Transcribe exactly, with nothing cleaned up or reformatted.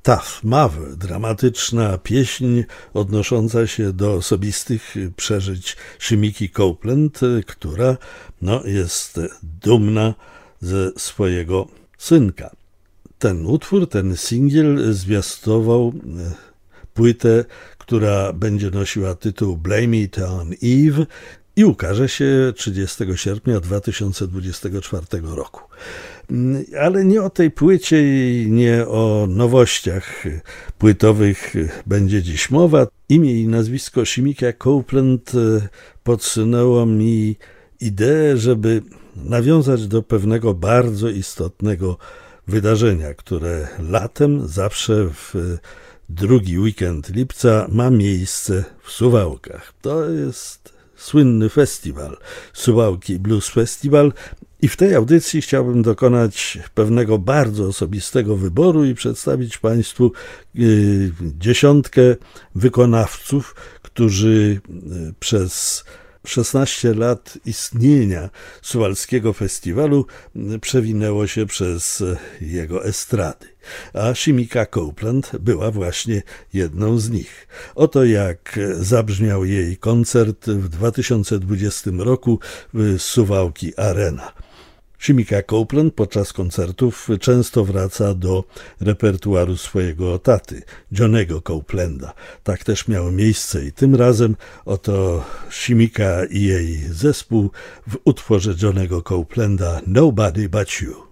Tough Mother, dramatyczna pieśń odnosząca się do osobistych przeżyć Shimiki Copeland, która no, jest dumna ze swojego synka. Ten utwór, ten singiel zwiastował płytę, która będzie nosiła tytuł Blame It on Eve i ukaże się trzydziestego sierpnia dwa tysiące dwudziestego czwartego roku. Ale nie o tej płycie i nie o nowościach płytowych będzie dziś mowa. Imię i nazwisko Shimika Copeland podsunęło mi ideę, żeby nawiązać do pewnego bardzo istotnego wydarzenia, które latem zawsze w drugi weekend lipca ma miejsce w Suwałkach. To jest słynny festiwal, Suwałki Blues Festival, i w tej audycji chciałbym dokonać pewnego bardzo osobistego wyboru i przedstawić Państwu y, dziesiątkę wykonawców, którzy y, przez szesnaście lat istnienia Suwalskiego Festiwalu przewinęło się przez jego estrady, a Shimika Copeland była właśnie jedną z nich. Oto jak zabrzmiał jej koncert w dwa tysiące dwudziestym roku w Suwałki Arena. Shimika Copeland podczas koncertów często wraca do repertuaru swojego taty, Johnego Copelanda. Tak też miało miejsce i tym razem oto Shimika i jej zespół w utworze Johnego Copelanda Nobody But You.